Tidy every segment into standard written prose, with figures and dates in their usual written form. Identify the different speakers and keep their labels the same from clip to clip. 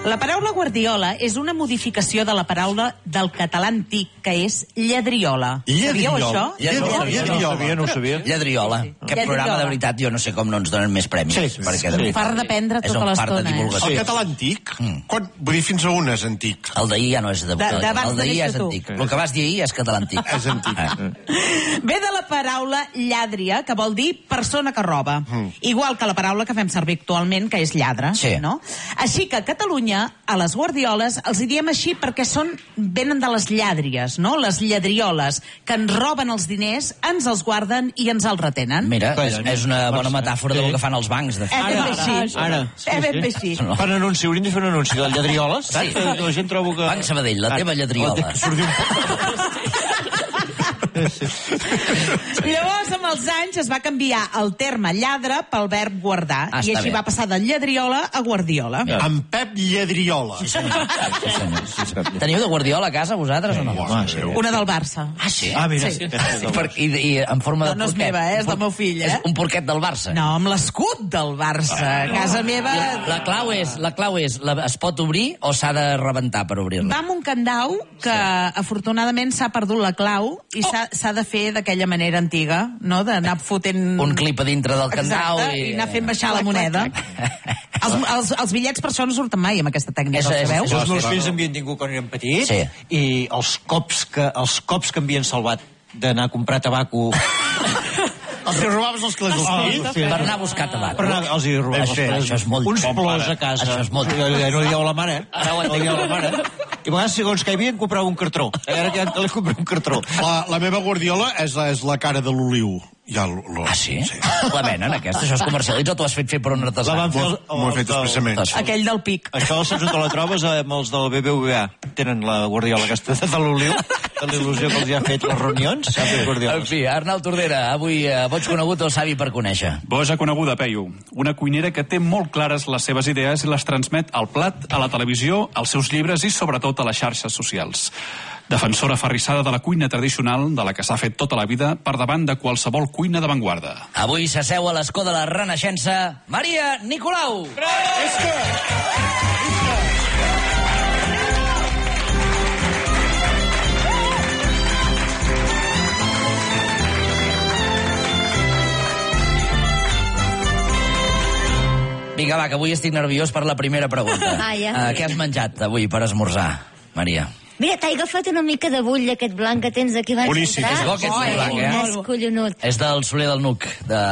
Speaker 1: La paraula guardiola és una modificació de la paraula del català antic, que és lladriola. Sabíeu això?
Speaker 2: Lladriola.
Speaker 3: No ho sabia.
Speaker 2: Lladriola. Aquest programa, de veritat, jo no sé com no ens donen més premis. Perquè de veritat,
Speaker 1: Far d'aprendre tota l'estona.
Speaker 4: El català antic? Vull dir, fins a on és antic?
Speaker 2: El d'ahir ja no és de...
Speaker 1: D'abans
Speaker 2: El d'ahir
Speaker 1: de
Speaker 2: és
Speaker 1: néixer tu.
Speaker 2: antic. El que vas dir ahir és català antic.
Speaker 4: És antic.
Speaker 1: Ve de la paraula llàdria, que vol dir persona que roba. Igual que la paraula que fem servir actualment, que és lladre.
Speaker 2: Sí.
Speaker 1: No? Així que a Catalunya, a les guardioles, els hi diem així perquè venen de les llàdries, no? Les lladrioles, que ens roben els diners, ens els guarden i ens els retenen.
Speaker 2: Mira, és una bona metàfora del que fan els bancs, de fet.
Speaker 1: Ben bé així. Ben bé així.
Speaker 3: Fan anunci, hauríem de fer un anunci de lladrioles, saps?
Speaker 2: Sí.
Speaker 3: La gent trobo que...
Speaker 2: Banc Sabadell, la teva lladriola.
Speaker 1: Llavors, amb els anys, es va canviar el terme lladre pel verb guardar. I així va passar de lladriola a guardiola.
Speaker 4: En Pep Lladriola.
Speaker 2: Teniu de guardiola a casa, vosaltres, o no?
Speaker 1: Una del Barça.
Speaker 2: Ah, sí?
Speaker 3: Ah, mira.
Speaker 1: Sí.
Speaker 2: I en forma de
Speaker 1: No és
Speaker 2: porquet.
Speaker 1: meva, és del meu fill,
Speaker 2: És un porquet del Barça.
Speaker 1: No, amb l'escut del Barça. A casa meva...
Speaker 2: La clau és, es pot obrir o s'ha de rebentar per obrir-la?
Speaker 1: Va amb un candau que afortunadament s'ha perdut la clau i s'ha de fer d'aquella manera antiga, no? D'anar fotent...
Speaker 2: Un clip a dintre del candau.
Speaker 1: Exacte, i anar fent baixar la moneda. Els bitllets per això no surten mai amb aquesta tècnica, ho sabeu?
Speaker 3: Els meus fills havien tingut quan eren petits i els cops que havien salvat d'anar a comprar tabaco...
Speaker 4: Els hi robaves els calés dels fills?
Speaker 2: Per anar a buscar tabac.
Speaker 3: Els hi robaves
Speaker 2: Això és molt...
Speaker 3: uns plors a casa.
Speaker 2: Això és molt...
Speaker 3: No dieu la mare, No dieu la mare. I a vegades, segons que hi havien, comprava un cartró. Ara que li comprava un cartró.
Speaker 4: La meva guardiola és la cara de l'oliu.
Speaker 2: Ah, sí? La venen, aquesta? Això és comercialitzat o t'ho has fet fer per un artesà?
Speaker 4: M'ho he fet expressament.
Speaker 1: Aquell del Pic.
Speaker 3: Això saps on te la trobes? Amb els del BBVA. Tenen la guardiola aquesta de l'oliu, de l'il·lusió que els hi ha fet les reunions.
Speaker 2: En fi, Arnau Tordera, avui boig conegut o savi per conèixer?
Speaker 5: Boja coneguda, Peyu. Una cuinera que té molt clares les seves idees i les transmet al plat, a la televisió, als seus llibres i sobretot a les xarxes socials. Defensora aferrissada de la cuina tradicional, de la que s'ha fet tota la vida, per davant de qualsevol cuina d'avantguarda.
Speaker 2: Avui s'asseu a l'escó de la Renaixença, Maria Nicolau! Vinga, va, que avui estic nerviós per la primera pregunta. Què has menjat avui per esmorzar, Maria?
Speaker 6: Mira, t'he agafat una mica de bull aquest blanc que tens aquí abans
Speaker 4: Boníssim.
Speaker 6: d'entrar.
Speaker 2: És bo aquest blanc,
Speaker 6: És collonut.
Speaker 2: És del Soler del Nuc.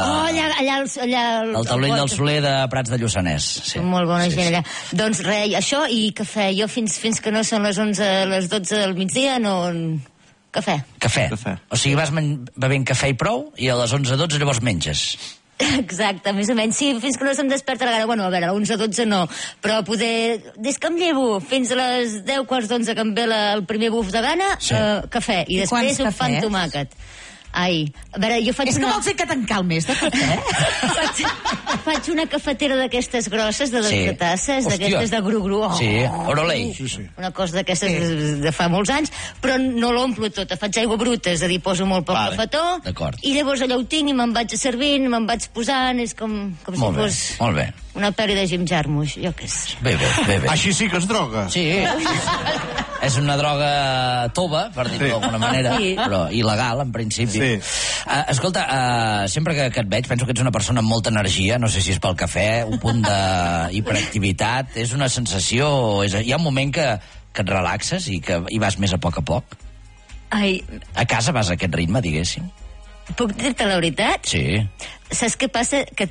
Speaker 6: Allà
Speaker 2: El taulell del Soler de Prats de Lluçanès. Sí.
Speaker 6: Molt bona gent allà. Doncs res, això i cafè. Jo fins que no són les 11, les 12 del migdia, no... Cafè.
Speaker 2: Cafè. O sigui, vas bevent cafè i prou, i a les 11-12 llavors menges.
Speaker 6: Exacte, més o menys. Sí, fins que no se'm desperta la gana. Bueno, a veure, a 11-12 no. Però poder... Des que em llevo fins a les 10, quarts d'11 que em ve el primer buf de gana, cafè. I després un pa amb tomàquet. Ai, a veure, jo faig
Speaker 1: És que vols dir que te'n cal més de cafè?
Speaker 6: Faig una cafetera d'aquestes grosses, de 12 tasses, d'aquestes de gru-gru.
Speaker 2: Sí, Orolei.
Speaker 6: Una cosa d'aquestes de fa molts anys, però no l'omplo tota. Faig aigua bruta, és a dir, poso molt poc cafetó, i llavors allà ho tinc i me'n vaig servint, me'n vaig posant, és com si fos una pel·li de Jim Jarmusch, jo què sé.
Speaker 2: Bé.
Speaker 4: Així sí que es droga.
Speaker 2: Sí. És una droga tova, per dir-ho d'alguna manera, però il·legal, en principi. Escolta, sempre que et veig penso que ets una persona amb molta energia, no sé si és pel cafè, un punt d'hiperactivitat, és una sensació... Hi ha un moment que et relaxes i que hi vas més a poc. A casa vas a aquest ritme, diguéssim?
Speaker 6: Puc dir-te la veritat?
Speaker 2: Sí.
Speaker 6: Saps què passa? Que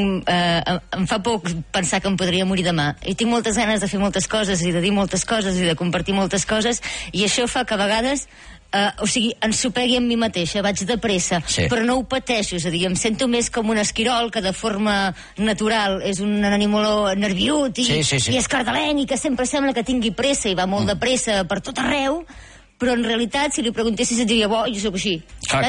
Speaker 6: em fa por pensar que em podria morir demà. I tinc moltes ganes de fer moltes coses i de dir moltes coses i de compartir moltes coses, i això fa que a vegades ensopegui amb mi mateixa, vaig de pressa, però no ho pateixo, és a dir, em sento més com un esquirol que de forma natural és un animaló nerviut i escardalenc i que sempre sembla que tingui pressa i va molt de pressa per tot arreu, però en realitat, si li preguntessis, et diria, jo sóc així.
Speaker 4: Clar.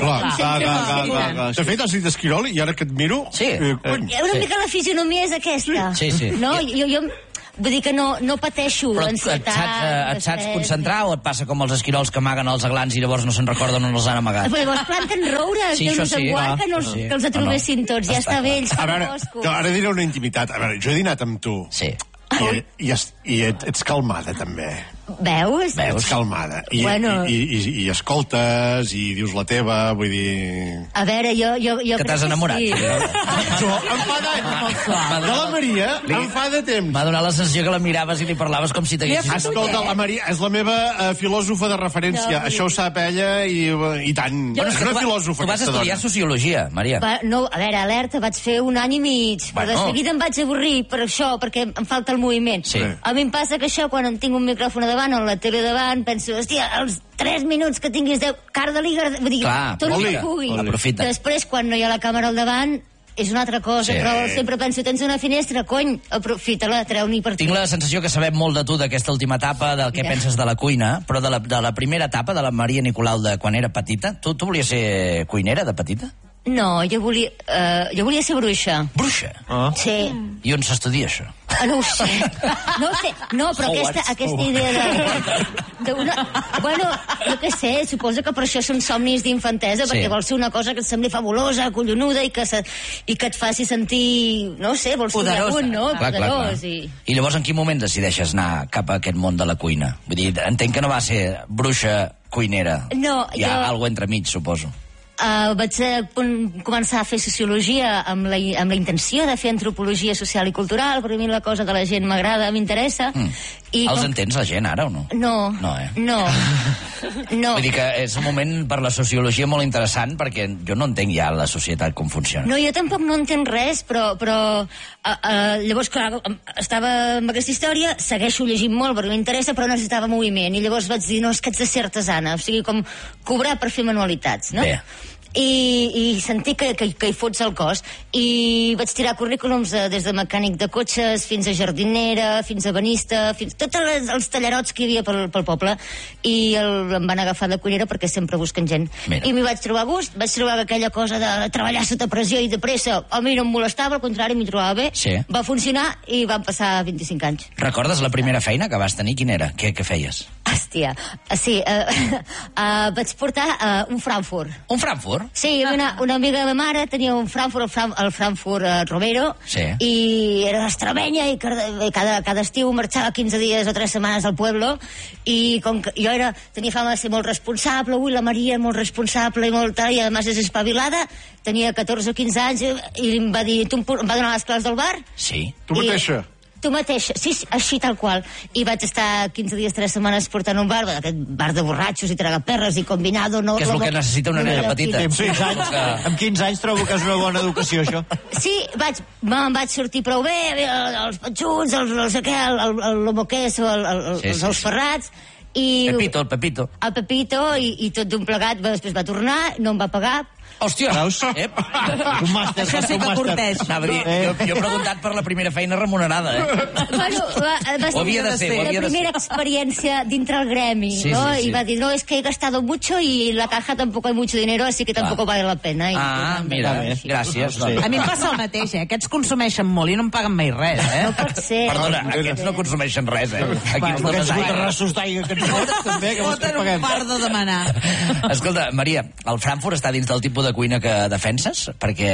Speaker 4: De fet, has dit esquirol, i ara que et miro...
Speaker 6: Una mica la fisionomia és aquesta. No? Jo vull dir que no pateixo l'ansietat.
Speaker 2: Però et saps concentrar o et passa com els esquirols que amaguen els aglans i llavors no se'n recorden on els han amagat?
Speaker 6: Però llavors planten roures, Déu nos en guard, que els trobessin tots. Ja està bé, ells fan bosco.
Speaker 4: Ara diré una intimitat. A veure, jo he dinat amb tu.
Speaker 2: Sí.
Speaker 4: I ets calmada, també.
Speaker 6: Veus?
Speaker 4: Ets calmada. I escoltes, i dius la teva, vull dir...
Speaker 6: A veure, jo
Speaker 2: que t'has enamorat.
Speaker 6: Sí.
Speaker 4: Jo, em fa de la Maria, em fa de temps.
Speaker 2: M'ha donat la sensació que la miraves i li parlaves com si t'haguessis...
Speaker 4: Escolta, la Maria és la meva filòsofa de referència. Això ho sap ella i tant. És una filòsofa,
Speaker 2: tu vas estudiar sociologia, Maria.
Speaker 6: No, a veure, alerta, vaig fer 1 any i mig, però de seguida em vaig avorrir per això, perquè em falta el moviment.
Speaker 2: Sí.
Speaker 6: A mi em passa que això, quan em tinc un micròfon davant o la tele davant, penso, hòstia, els 3 minuts que tinguis de carda-liga, vull dir, tot el que pugui.
Speaker 2: Aprofita.
Speaker 6: Després, quan no hi ha la càmera al davant, és una altra cosa, però sempre penso, tens una finestra, cony, aprofita-la, treu-n'hi per
Speaker 2: Tinc la sensació que sabem molt de tu d'aquesta última etapa, del que penses de la cuina, però de la primera etapa, de la Maria Nicolau de quan era petita, tu volies ser cuinera de petita?
Speaker 6: No, jo volia ser bruixa.
Speaker 2: Bruixa?
Speaker 6: Sí.
Speaker 2: I on s'estudia això?
Speaker 6: No ho sé. No, però aquesta idea bueno, jo què sé, suposo que per això són somnis d'infantesa, perquè vols ser una cosa que et sembli fabulosa, collonuda, i que et faci sentir, no sé, vols estudiar un, no?
Speaker 2: Poderós. I llavors en quin moment decideixes anar cap a aquest món de la cuina? Vull dir, entenc que no va ser bruixa cuinera.
Speaker 6: No,
Speaker 2: hi ha alguna cosa entremig, suposo.
Speaker 6: Vaig començar a fer sociologia amb la intenció de fer antropologia social i cultural, perquè a mi la cosa de la gent m'agrada, m'interessa.
Speaker 2: Els entens, la gent, ara, o no?
Speaker 6: No.
Speaker 2: No. Vull dir que és un moment per la sociologia molt interessant, perquè jo no entenc ja la societat com funciona.
Speaker 6: No, jo tampoc no entenc res, però llavors, clar, estava amb aquesta història, segueixo llegint molt perquè m'interessa, però necessitava moviment, i llavors vaig dir, no, és que haig de ser artesana, o sigui, com cobrar per fer manualitats, no?
Speaker 2: Bé.
Speaker 6: I sentir que hi fots el cos, i vaig tirar currículums des de mecànic de cotxes fins a jardinera, fins a banista, tots els tallarots que hi havia pel poble, i em van agafar de cuinera perquè sempre busquen gent.
Speaker 2: Mira.
Speaker 6: I m'hi vaig trobar a gust, vaig trobar que aquella cosa de treballar sota pressió i de pressa a mi no em molestava, al contrari, m'hi trobava bé.
Speaker 2: Sí.
Speaker 6: Va funcionar i van passar 25 anys.
Speaker 2: Recordes la primera feina que vas tenir? Quina era? Què feies?
Speaker 6: Hòstia, sí, vaig portar un Frankfurt.
Speaker 2: Un Frankfurt?
Speaker 6: Sí, una amiga de mare tenia un Frankfurt, el Frankfurt Romero, i era d'Extremadura, i cada estiu marxava 15 dies o 3 setmanes al pueblo, i com que jo tenia fama de ser molt responsable, la Maria molt responsable i molt tal, i a més és espavilada, tenia 14 o 15 anys, i em va dir, em va donar les claus del bar.
Speaker 2: Sí.
Speaker 4: Tu mateixa?
Speaker 6: Tu mateixa, sí, així tal qual. I vaig estar 15 dies, 3 setmanes portant un bar, aquest bar de borratxos i tragaperres i combinado... No,
Speaker 2: que és el que necessita una nena petita.
Speaker 3: Amb 15 anys trobo que és una bona educació, això.
Speaker 6: Sí, me'n vaig sortir prou bé, els patxuts, l'homo queso, els ous ferrats...
Speaker 2: El Pepito.
Speaker 6: El Pepito, i tot d'un plegat, després va tornar, no em va pagar...
Speaker 2: Hòstia!
Speaker 3: Un màster.
Speaker 1: Això sí que corteix.
Speaker 2: Jo he preguntat per la primera feina remunerada,
Speaker 6: Bueno, va ser la primera experiència dintre el gremi, ¿no? Y va dir, no, es que he gastado mucho y la caja tampoco hay mucho dinero, así que tampoco vale la pena.
Speaker 2: Mira, gràcies.
Speaker 1: A mi em passa el mateix, Aquests consumeixen molt i no em paguen mai res,
Speaker 6: No pot ser.
Speaker 2: Perdona, aquests no consumeixen res, Aquí els
Speaker 3: aquests botarrassos d'aigua que ens foten, també, que vols que paguem.
Speaker 1: Foten un par de demanar.
Speaker 2: Escolta, Maria, el Frankfurt està dins del tipus de cuina que defenses? Perquè...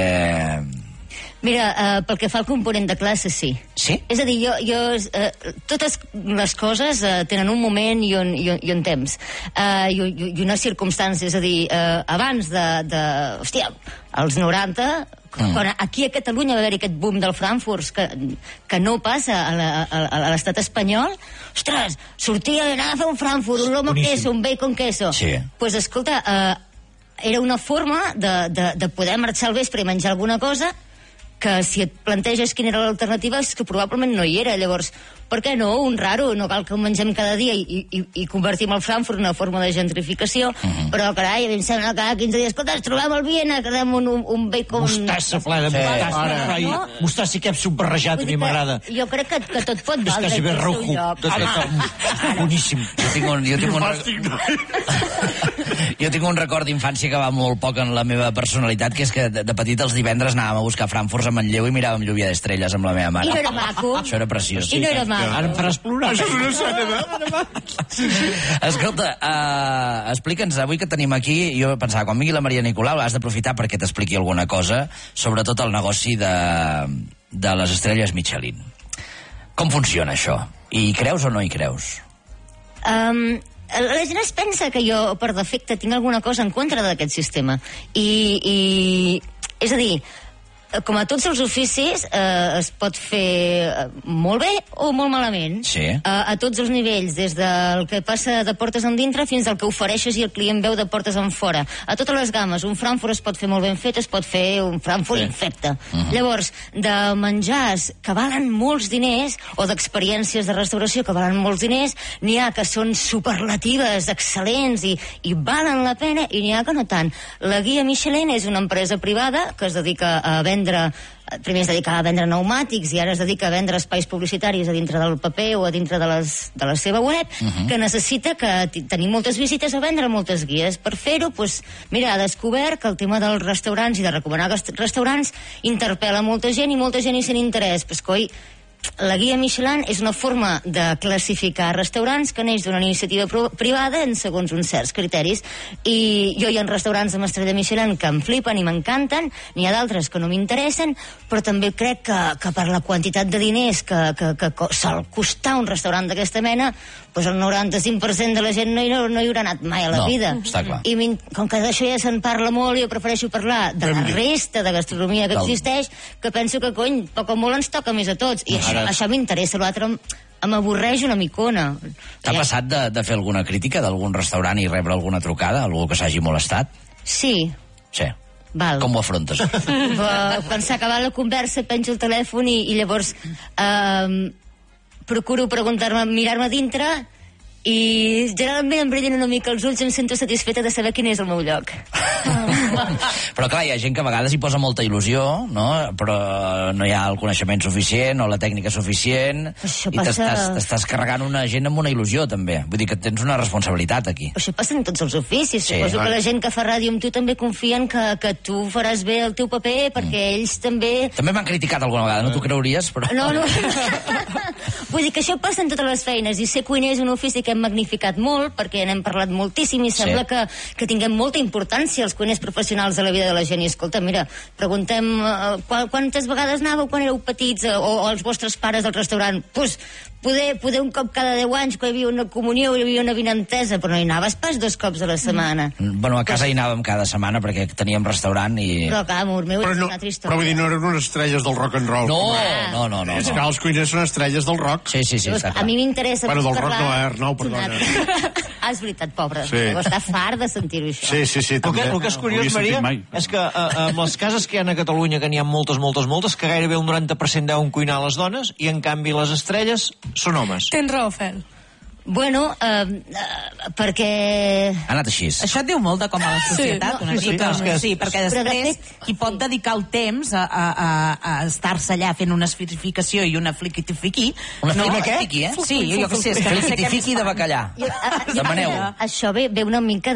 Speaker 6: Mira, pel que fa al component de classe, sí.
Speaker 2: Sí?
Speaker 6: És a dir, totes les coses tenen un moment i un temps. I una circumstància, és a dir, abans hòstia, als 90... Quan aquí a Catalunya va haver-hi aquest boom del Frankfurt que no passa a l'estat espanyol, ostres, sortia i anava a fer un Frankfurt, un lomo queso, un bacon queso. Pues escolta, era una forma de poder marxar al vespre i menjar alguna cosa que si et planteges quina era l'alternativa és que probablement no hi era. Llavors, per què no? Un raro, no cal que ho mengem cada dia i convertim el Frankfurt en una forma de gentrificació, però carai, a mi em sembla que cada 15 dies, escolta, ens trobem al Viena, quedem un bacon...
Speaker 3: Mostassa, ple de mostassa. Mostassa i capsu barrejat, a mi m'agrada.
Speaker 6: Jo crec que tot pot valdre.
Speaker 3: És quasi bé rojo. Boníssim.
Speaker 2: Jo tinc un record d'infància que va molt poc en la meva personalitat, que és que de petit els divendres anàvem a buscar Frankfurts a Manlleu i miràvem Lluvia d'Estrelles amb la meva mare.
Speaker 6: I no era maco.
Speaker 2: Això era preciós.
Speaker 6: I no era maco.
Speaker 3: Ara em faràs plorar.
Speaker 4: Això és una escena,
Speaker 2: Escolta, explica'ns, avui que tenim aquí, jo pensava, quan vingui la Maria Nicolau has d'aprofitar perquè t'expliqui alguna cosa, sobretot el negoci de les estrelles Michelin. Com funciona això? I creus o no hi creus?
Speaker 6: La gent es pensa que jo, per defecte, tinc alguna cosa en contra d'aquest sistema. I és a dir, com a tots els oficis, es pot fer molt bé o molt malament.
Speaker 2: Sí.
Speaker 6: A tots els nivells, des del que passa de portes endintre fins al que ofereixes i el client veu de portes enfora. A totes les gammes. Un Frankfurt es pot fer molt ben fet, es pot fer un Frankfurt infecte. Llavors, de menjars que valen molts diners, o d'experiències de restauració que valen molts diners, n'hi ha que són superlatives, excel·lents i valen la pena, i n'hi ha que no tant. La Guia Michelin és una empresa privada que es dedica a primer es dedicava a vendre pneumàtics i ara es dedica a vendre espais publicitaris a dintre del paper o a dintre de la seva web, que necessita tenir moltes visites o vendre moltes guies. Per fer-ho, mira, ha descobert que el tema dels restaurants i de recomanar restaurants interpel·la molta gent i molta gent hi sent interès. Coi, la Guia Michelin és una forma de classificar restaurants que neix d'una iniciativa privada en segons uns certs criteris, i jo hi ha restaurants amb estrella Michelin que em flipen i m'encanten, n'hi ha d'altres que no m'interessen, però també crec que per la quantitat de diners que sol costar un restaurant d'aquesta mena, el 95% de la gent no hi haurà anat mai a la vida.
Speaker 2: Està clar.
Speaker 6: I com que d'això ja se'n parla molt, jo prefereixo parlar de la resta de gastronomia que existeix, que penso que, poc o molt ens toca més a tots. I això m'interessa, l'altre m'avorreix una micona.
Speaker 2: T'ha passat de fer alguna crítica d'algun restaurant i rebre alguna trucada, algú que s'hagi molestat?
Speaker 6: Sí.
Speaker 2: Sí.
Speaker 6: Val.
Speaker 2: Com ho afrontes?
Speaker 6: Quan s'ha acabat la conversa penjo el telèfon i llavors procuro preguntar-me, mirar-me dintre, i generalment em brillen una mica els ulls i em sento satisfeta de saber quin és el meu lloc.
Speaker 2: Però clar, hi ha gent que a vegades hi posa molta il·lusió, no? Però no hi ha el coneixement suficient o la tècnica suficient, i t'estàs carregant una gent amb una il·lusió també. Vull dir que tens una responsabilitat aquí.
Speaker 6: Això passa en tots els oficis. Suposo que la gent que fa ràdio amb tu també confien que tu faràs bé el teu paper, perquè ells també...
Speaker 2: També m'han criticat alguna vegada, no t'ho creuries, però...
Speaker 6: No. Vull dir que això passa en totes les feines, i ser cuiner és un ofici que hem magnificat molt, perquè n'hem parlat moltíssim i sembla que tinguem molta importància els cuiners professionals a la vida de la gent. I escolta, mira, preguntem quantes vegades anàveu quan éreu petits o els vostres pares al restaurant? Poder un cop cada 10 anys, quan hi havia una comunió, hi havia una vinentesa, però no hi anaves pas 2 cops a la setmana.
Speaker 2: Bueno, a casa hi anàvem cada setmana perquè teníem restaurant i...
Speaker 6: Però clar, amor meu, és una altra història.
Speaker 4: Però vull dir, no eren unes estrelles del rock and roll.
Speaker 2: No.
Speaker 4: És que els cuiners són estrelles del rock.
Speaker 2: Sí, està clar.
Speaker 6: A mi m'interessa
Speaker 4: del
Speaker 6: parlar...
Speaker 4: rock no, Arnau, perdona.
Speaker 6: És veritat, pobre.
Speaker 4: Sí.
Speaker 6: Està fart de sentir-ho, això.
Speaker 4: Sí, també.
Speaker 3: El que és curiós, Maria, és que amb les cases que hi ha a Catalunya, que n'hi ha moltes, que gairebé el 90% deuen cuinar les dones, i en canvi les estrelles són homes.
Speaker 7: Tens raó, Fel.
Speaker 6: Bueno, perquè...
Speaker 2: Ha anat així.
Speaker 1: Això et diu molt de com a la societat, una mica. Sí, perquè després qui pot dedicar el temps a estar-se allà fent una esferificació i una fliquitifiqui...
Speaker 2: Una què?
Speaker 1: Sí, jo què sé.
Speaker 2: Fliquitifiqui de bacallà. De maneu.
Speaker 6: Això ve una mica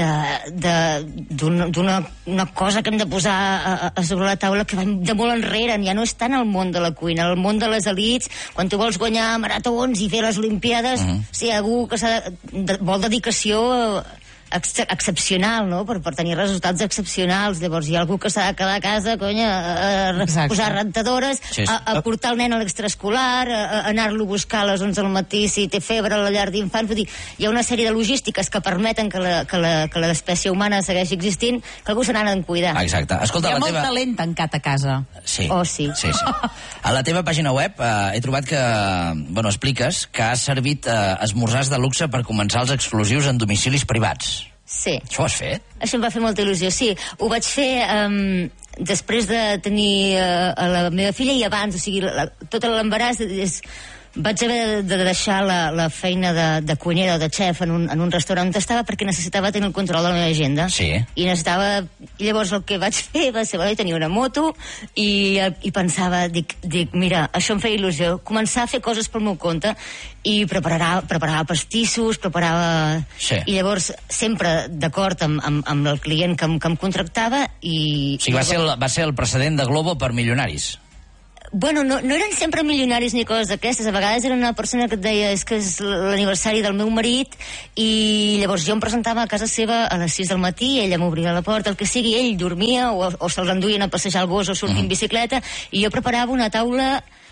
Speaker 6: d'una cosa que hem de posar a sobre la taula que va de molt enrere, ja no és tant el món de la cuina, el món de les elits, quan tu vols guanyar maratons i fer les olimpiades, si hi ha algú que vol dedicació excepcional, no? Per tenir resultats excepcionals. Llavors hi ha algú que s'ha de quedar a casa, a posar rentadores, a portar el nen a l'extraescolar, a anar-lo a buscar a les 11 del matí si té febre a la llar d'infants. Vull dir, hi ha una sèrie de logístiques que permeten que l'espècie humana segueixi existint, que algú se n'ha de cuidar.
Speaker 2: Exacte. Escolta,
Speaker 1: hi ha molt talent tancat a casa.
Speaker 2: Sí.
Speaker 6: Sí.
Speaker 2: A la teva pàgina web he trobat que, expliques que has servit esmorzars de luxe per començar els exclusius en domicilis privats.
Speaker 6: Sí.
Speaker 2: Això ho has fet?
Speaker 6: Això em va fer molta il·lusió, sí. Ho vaig fer després de tenir a la meva filla i abans, o sigui, tot l'embaràs vaig haver de deixar la feina de cuinera o de xef en un restaurant on estava perquè necessitava tenir el control de la meva agenda.
Speaker 2: Sí.
Speaker 6: I llavors el que vaig fer va ser, tenir una moto i pensava, dic, mira, això em feia il·lusió, començar a fer coses pel meu compte i preparava pastissos,
Speaker 2: Sí.
Speaker 6: I llavors sempre d'acord amb el client que em contractava i...
Speaker 2: O sigui, va ser el precedent de Globo per milionaris.
Speaker 6: Bueno, no eren sempre milionaris ni coses d'aquestes. A vegades era una persona que et deia és que és l'aniversari del meu marit i llavors jo em presentava a casa seva a les 6 del matí, ella m'obria la porta, el que sigui, ell dormia o se'ls enduien a passejar el gos o sortir en bicicleta i jo preparava una taula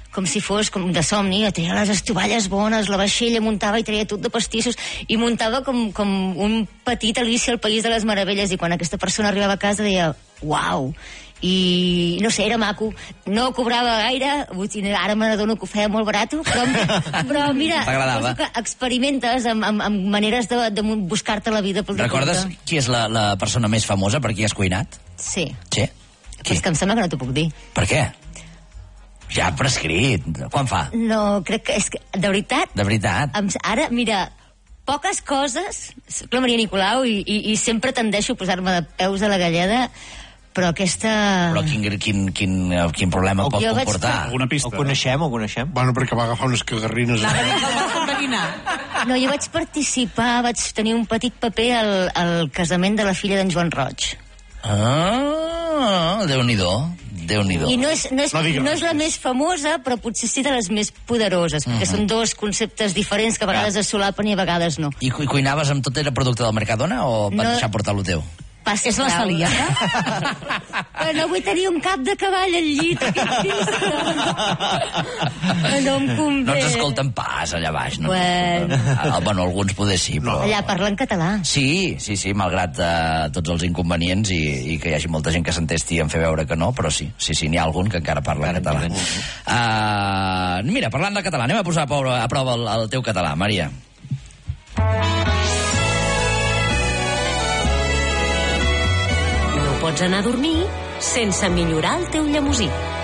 Speaker 6: com si fos com de somni, tenia les estovalles bones, la vaixella, muntava i treia tot de pastissos, i muntava com un petit Alicia al País de les Meravelles, i quan aquesta persona arribava a casa deia, uau, i no sé, era maco, no cobrava gaire, ara me n'adono que ho feia molt barat, però mira, que experimentes amb maneres de buscar-te la vida pel de
Speaker 2: Recordes qui és la persona més famosa per qui has cuinat?
Speaker 6: Sí.
Speaker 2: Sí?
Speaker 6: És que em sembla que no t'ho puc dir.
Speaker 2: Per què? Ja ha prescrit. Quan fa?
Speaker 6: No, crec que és que, de veritat...
Speaker 2: De veritat?
Speaker 6: Ara, mira, poques coses, soc la Maria Nicolau i sempre tendeixo a posar-me de peus a la galleda, però aquesta...
Speaker 2: Però quin problema pot comportar?
Speaker 5: Alguna pista?
Speaker 3: Ho coneixem?
Speaker 4: Bueno, perquè va agafar unes cagarrines.
Speaker 6: No, jo vaig participar, vaig tenir un petit paper al casament de la filla d'en Joan Roig.
Speaker 2: Ah, Déu-n'hi-do.
Speaker 6: I no és la més famosa, però potser sí de les més poderoses, perquè són dos conceptes diferents que a vegades es solapen i a vegades no.
Speaker 2: I cuinaves amb tot, era producte del Mercadona o vas deixar portar lo teu?
Speaker 1: És la celíaca?
Speaker 6: No vull tenir un cap de cavall al llit. No em convé.
Speaker 2: No ens escolten pas allà baix. No
Speaker 6: bueno,
Speaker 2: alguns poder sí, però...
Speaker 6: Allà parlen català.
Speaker 2: Sí, malgrat tots els inconvenients i que hi hagi molta gent que s'entesti en fer veure que no, però sí, n'hi ha algun que encara parla català. Mira, parlant de català, anem a posar a prova el teu català, Maria.
Speaker 7: Pots anar a dormir sense millorar el teu llemosí.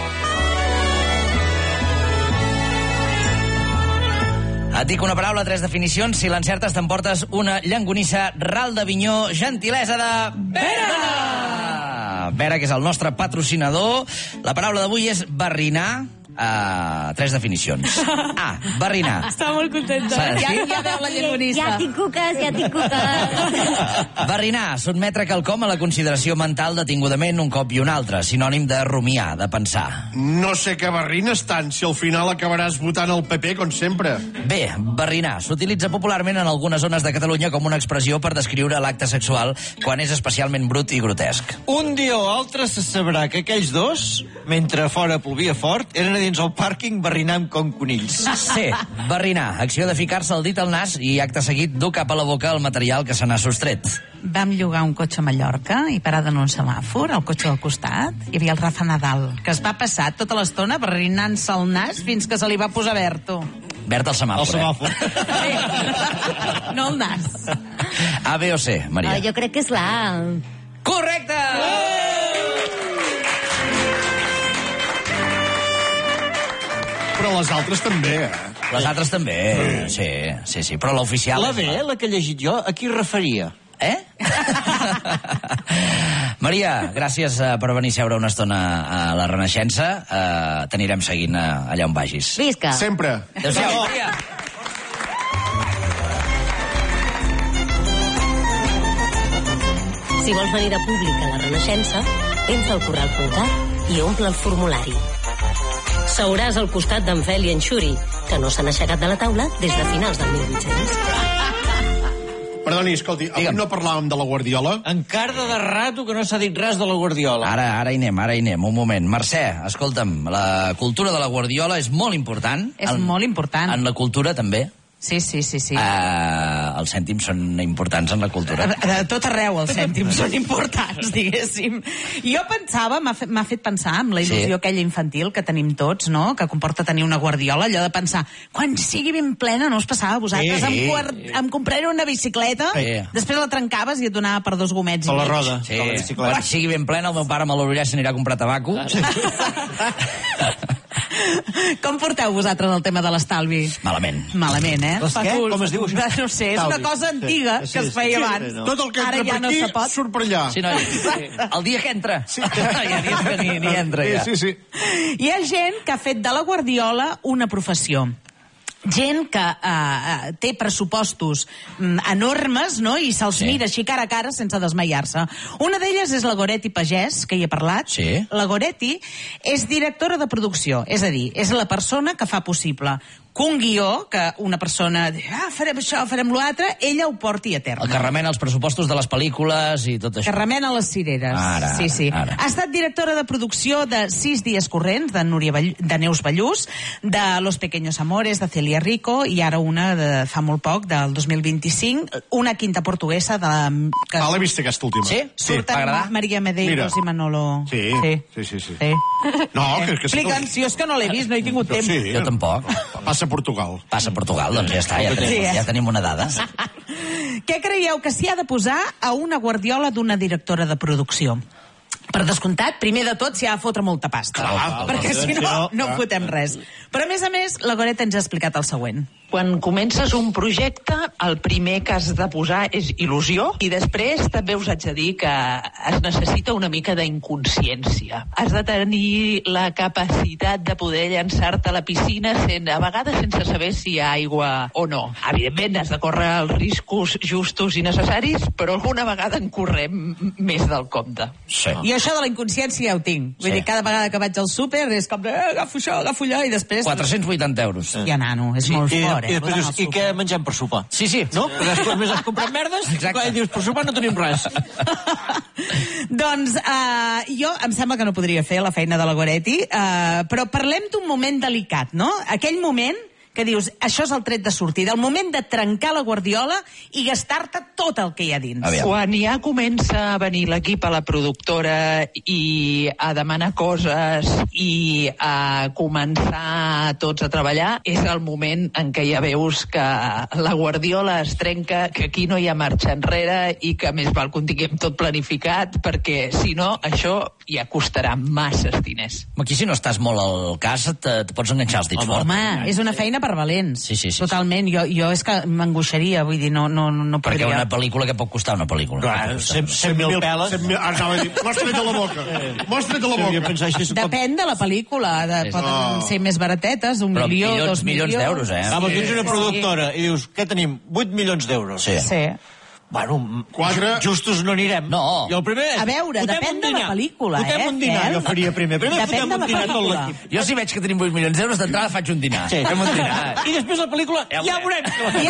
Speaker 2: Et dic una paraula, 3 definicions. Si l'encertes t'emportes una llonganissa ral d'Avinyó, gentilesa de Vera! Vera, que és el nostre patrocinador. La paraula d'avui és barrinar. 3 definicions. A, barrinar.
Speaker 1: Està molt contenta. Ja veu la llonganissa.
Speaker 6: Ja tinc cuques.
Speaker 2: Barrinar, sotmetre quelcom a la consideració mental detingudament un cop i un altre. Sinònim de rumiar, de pensar.
Speaker 4: No sé què barrines tant, si al final acabaràs votant el PP, com sempre.
Speaker 2: Bé, barrinar s'utilitza popularment en algunes zones de Catalunya com una expressió per descriure l'acte sexual quan és especialment brut i grotesc.
Speaker 3: Un dia o altre se sabrà que aquells dos, mentre fora plovia fort, eren a dins el pàrquing barrinant com conills.
Speaker 2: C, barrinar, acció de ficar-se el dit al nas i acte seguit dur cap a la boca el material que se n'ha sostret.
Speaker 1: Vam llogar un cotxe a Mallorca i parada en un semàfor, al cotxe del costat, hi havia el Rafa Nadal, que es va passar tota l'estona barrinant-se el nas fins que se li va posar Berto.
Speaker 2: Verd al semàfor.
Speaker 1: No el nas.
Speaker 2: A, B o C, Maria?
Speaker 6: Jo crec que és la A.
Speaker 2: Correcte!
Speaker 4: Però les altres també,
Speaker 2: Les altres també, sí, però l'oficial...
Speaker 3: La B, la que he llegit jo, a qui referia?
Speaker 2: Maria, gràcies per venir a seure una estona a la Renaixença. T'anirem seguint allà on vagis.
Speaker 6: Visca!
Speaker 4: Sempre.
Speaker 2: Adéu-siau, Maria.
Speaker 7: Si vols venir de públic a la Renaixença, entra al corral.cat i omple el formulari. Seuràs al costat d'en Fel i en Xuri, que no s'han aixecat de la taula des de finals del 1800.
Speaker 4: Perdoni, escolti, avui no parlàvem de la Guardiola?
Speaker 3: Encara de rato que no s'ha dit res de la Guardiola.
Speaker 2: Ara hi anem, un moment. Mercè, escolta'm, la cultura de la Guardiola és molt important.
Speaker 1: És molt important.
Speaker 2: En la cultura, també.
Speaker 1: Sí.
Speaker 2: Els cèntims són importants en la cultura.
Speaker 1: A tot arreu els cèntims són importants, diguéssim. Jo pensava, m'ha fet pensar amb la il·lusió aquella infantil que tenim tots, no?, que comporta tenir una Guardiola, allò de pensar, quan sigui ben plena, no us passava a vosaltres, em compraré una bicicleta, després la trencaves i et donava per 2 gomets i mig.
Speaker 3: A la roda.
Speaker 2: Quan sigui ben plena, el meu pare me l'obrirà i s'anirà a comprar tabaco.
Speaker 1: Com porteu vosaltres el tema de l'estalvi? Malament, eh?
Speaker 3: Què? Com es diu això?
Speaker 1: No sé, és una cosa antiga que es feia abans.
Speaker 4: Tot el que entra per aquí surt per allà.
Speaker 2: Sí, noi. El dia que entra. Hi ha dies que ni entra, ja.
Speaker 4: Sí.
Speaker 1: Hi ha gent que ha fet de la Guardiola una professió. Gent que té pressupostos enormes, no?, i se'ls mira així cara a cara sense desmaiar-se. Una d'elles és la Goretti Pagès, que hi he parlat.
Speaker 2: Sí.
Speaker 1: La Goretti és directora de producció, és a dir, és la persona que fa possible que un guió, que una persona farem això, farem l'altre, ella ho porti a terme.
Speaker 2: El que remena els pressupostos de les pel·lícules i tot això.
Speaker 1: Que remena les cireres. Sí.
Speaker 2: Ara.
Speaker 1: Ha estat directora de producció de 6 dies corrents, de Neus Ballús, de Los Pequeños Amores, de Celia Rico, i ara una de fa molt poc, del 2025, una quinta portuguesa de...
Speaker 4: L'he vist aquesta última.
Speaker 2: Sí?
Speaker 1: Surten Maria Medeiros i Manolo...
Speaker 4: Sí. No, que
Speaker 1: explica'ns, si és que no l'he vist, no he tingut temps.
Speaker 4: Sí.
Speaker 2: Jo tampoc.
Speaker 4: Passa a Portugal.
Speaker 2: Passa a Portugal, doncs ja està, ja tenim una dada.
Speaker 1: Què creieu que s'hi ha de posar a una guardiola d'una directora de producció? Per descomptat, primer de tot s'hi ha de fotre molta pasta. Perquè si no fotem res. Però a més, la Goreta ens ha explicat el següent.
Speaker 8: Quan comences un projecte, el primer que has de posar és il·lusió, i després també us haig de dir que es necessita una mica d'inconsciència. Has de tenir la capacitat de poder llançar-te a la piscina a vegades sense saber si hi ha aigua o no. Evidentment, has de córrer els riscos justos i necessaris, però alguna vegada en correm més del compte.
Speaker 2: Sí.
Speaker 1: I això de la inconsciència ja ho tinc. Vull dir, cada vegada que vaig al súper és com agafo això, agafo allò, i després...
Speaker 2: 480 euros.
Speaker 1: Ja, nano, és molt fort.
Speaker 3: I després dius, i què mengem per sopar?
Speaker 2: Sí.
Speaker 3: No? Perquè després més has comprat merdes, i dius, per sopar no tenim res.
Speaker 1: Doncs jo em sembla que no podria fer la feina de la Goretti, però parlem d'un moment delicat, no? Aquell moment que dius, això és el tret de sortida, el moment de trencar la guardiola i gastar-te tot el que hi ha dins.
Speaker 8: Quan ja comença a venir l'equip a la productora i a demanar coses i a començar tots a treballar, és el moment en què ja veus que la guardiola es trenca, que aquí no hi ha marxa enrere i que més val que ho tinguem tot planificat, perquè si no, això ja costarà masses diners.
Speaker 2: Aquí si no estàs molt al cas et pots enganxar els dits fort.
Speaker 1: Home, és una feina per valents.
Speaker 2: Sí.
Speaker 1: Totalment. Jo és que m'angoixaria, vull dir, no podria.
Speaker 2: Perquè una pel·lícula, què pot costar una pel·lícula?
Speaker 3: Clar, 100.000 peles.
Speaker 4: Anava a dir, mostra't a la boca. Mostra't a la boca.
Speaker 1: Depèn de la pel·lícula. Poden ser més baratetes, 1 milió, 2 milions
Speaker 2: d'euros,
Speaker 3: Vamos, tens una productora i dius, què tenim? 8 milions d'euros.
Speaker 1: Sí.
Speaker 3: Bueno,
Speaker 4: 4...
Speaker 3: justos no anirem.
Speaker 2: No.
Speaker 3: I el primer...
Speaker 1: A veure, depèn de la pel·lícula,
Speaker 3: Fotem un dinar, jo faria primer.
Speaker 1: Depèn de la pel·lícula.
Speaker 2: Jo si veig que tenim 8 milions d'euros, d'entrada faig un dinar.
Speaker 3: Sí.
Speaker 2: Fem un dinar.
Speaker 3: I després la pel·lícula ja veurem.
Speaker 1: Ja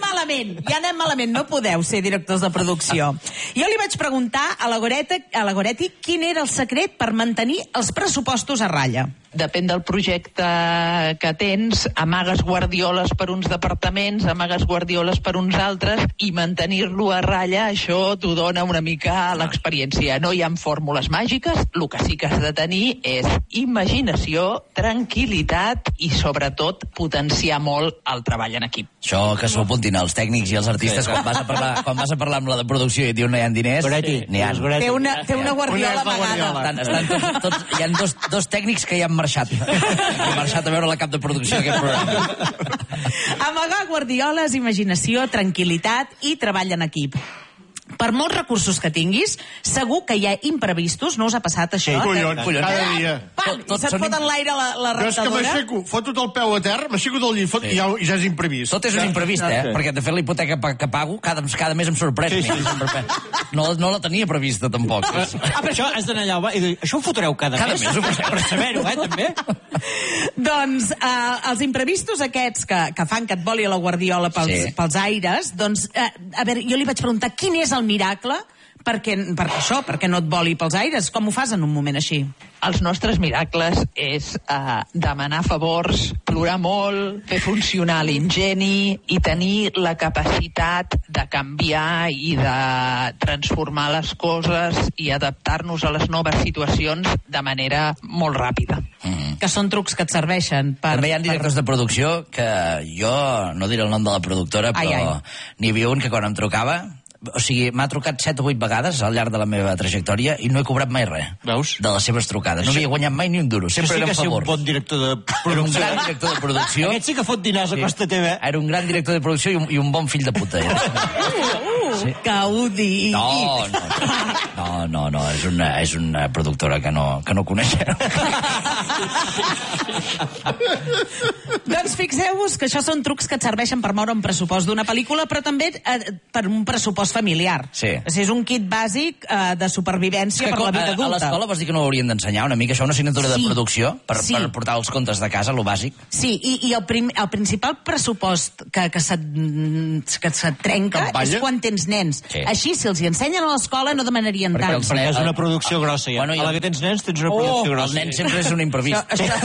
Speaker 1: anem malament. No podeu ser directors de producció. Jo li vaig preguntar a la Goretti quin era el secret per mantenir els pressupostos a ratlla.
Speaker 8: Depèn del projecte que tens, amagues guardioles per uns departaments, amagues guardioles per uns altres, i mantenir-lo a ratlla, això t'ho dona una mica l'experiència. No hi ha fórmules màgiques, el que sí que has de tenir és imaginació, tranquil·litat i, sobretot, potenciar molt el treball en equip.
Speaker 2: Això que s'ho apuntin els tècnics i els artistes quan vas a parlar amb la de producció i et diuen no hi ha diners, n'hi ha.
Speaker 1: Té una guardiola amagada.
Speaker 2: Hi ha dos tècnics que hi han marxat. He marxat a veure la cap de producció d'aquest programa.
Speaker 1: Amagar guardioles, imaginació, tranquil·litat i treball en equip. Per molts recursos que tinguis, segur que hi ha imprevistos, no us ha passat això?
Speaker 4: Sí, collons, cada dia.
Speaker 1: Pam, i se't fot en l'aire la rentadora.
Speaker 4: Jo és que m'aixeco, foto el peu a terra, m'aixeco del llit i ja és imprevist.
Speaker 2: Tot és un imprevist, perquè de fet la hipoteca que pago cada mes em sorprèn. No la tenia prevista, tampoc.
Speaker 3: Per això has d'anar allà i dir, això ho fotreu cada mes? Per saber-ho, també.
Speaker 1: Doncs els imprevistos aquests que fan que et voli la guardiola pels aires, doncs, a veure, jo li vaig preguntar quin és el miracle perquè no et voli pels aires. Com ho fas en un moment així?
Speaker 8: Els nostres miracles és demanar favors, plorar molt, fer funcionar l'ingeni i tenir la capacitat de canviar i de transformar les coses i adaptar-nos a les noves situacions de manera molt ràpida.
Speaker 1: Que són trucs que et serveixen per...
Speaker 2: També hi ha directors de producció que jo no diré el nom de la productora, però n'hi havia un que quan em trucava, o sigui, m'ha trucat 7 o 8 vegades al llarg de la meva trajectòria i no he cobrat mai res.
Speaker 3: Veus?
Speaker 2: De les seves trucades. No havia guanyat mai ni un duro. Sempre eren favors.
Speaker 3: Un bon director de producció.
Speaker 2: Era un gran director de producció.
Speaker 3: Aquest sí que fot dinars a costa teva.
Speaker 2: Era un gran director de producció i un bon fill de puta.
Speaker 1: Que ho digui.
Speaker 2: No, és una productora que no coneixeu.
Speaker 1: Doncs fixeu-vos que això són trucs que et serveixen per moure un pressupost d'una pel·lícula, però també per un pressupost familiar.
Speaker 2: Sí.
Speaker 1: És un kit bàsic de supervivència per la vida adulta.
Speaker 2: A l'escola vas dir que no ho haurien d'ensenyar una mica, això, una assignatura de producció per portar els contes de casa, lo bàsic.
Speaker 1: Sí, i el principal pressupost que se't trenca és quan tens nens. Així, si els hi ensenyen a l'escola, no demanarien tant.
Speaker 3: Perquè és una producció grossa, ja. A la que tens nens, tens una producció grossa.
Speaker 2: El nen sempre és un imprevist.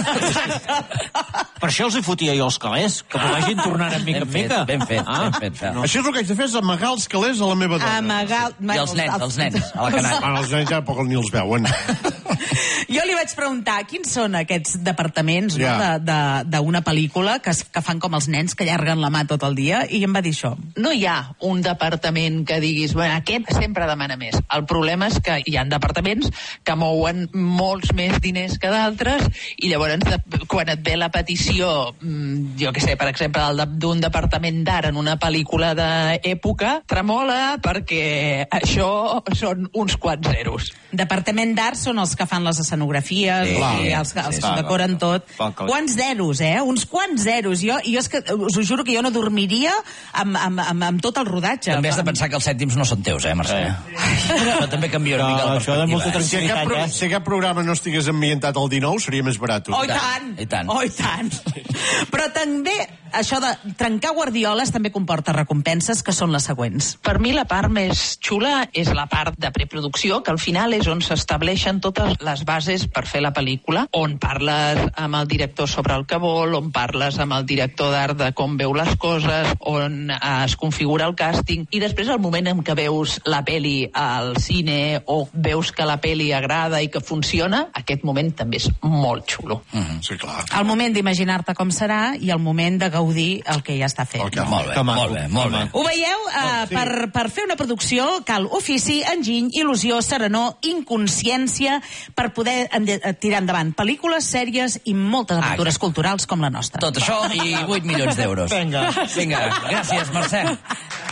Speaker 3: Per això els hi fotia jo els calés, que m'ho vagin tornant en mica en mica.
Speaker 2: Ben fet.
Speaker 4: Això és el que haig de fer, és amagar els calés a la meva dona.
Speaker 2: I els nens, a la canalla.
Speaker 4: Els nens ja poc ni els veuen.
Speaker 1: Jo li vaig preguntar quins són aquests departaments d'una pel·lícula que fan com els nens que allarguen la mà tot el dia, i em va dir això.
Speaker 8: No hi ha un departament que diguis, bueno, aquest sempre demana més. El problema és que hi ha departaments que mouen molts més diners que d'altres, i llavors quan et ve la petició, jo què sé, per exemple, d'un departament d'art en una pel·lícula d'època, tremola perquè això són uns quants zeros.
Speaker 1: Departament d'art són els que fan les escenografies, els que decoren tot. Quants zeros, Uns quants zeros. Jo és que us ho juro que jo no dormiria amb tot el rodatge.
Speaker 2: També has de pensar que els cèntims no són teus, Mercè? Això també canvia una mica la perspectiva.
Speaker 4: Si aquest programa no estigués ambientat al 19, seria més barat.
Speaker 1: Oh, i tant! Però també això de trencar guardioles també comporta recompenses, que són les següents.
Speaker 8: Per mi la part més xula és la part de preproducció, que al final és on s'estableixen totes les bases per fer la pel·lícula, on parles amb el director sobre el que vol, on parles amb el director d'art de com veu les coses, on es configura el càsting, i després el moment en què veus la peli al cine o veus que la peli agrada i que funciona, aquest moment també és molt xulo.
Speaker 4: Sí, clar.
Speaker 1: El moment d'imaginar-te com serà i el moment de gaudir el que ja està fet.
Speaker 2: Molt bé.
Speaker 1: Ho veieu? Per fer una producció cal ofici, enginy, il·lusió, serenor, inconsciència, per poder tirar endavant pel·lícules, sèries i moltes aventures culturals com la nostra.
Speaker 2: Tot això i 8 milions d'euros.
Speaker 3: Vinga.
Speaker 2: Gràcies, Mercè.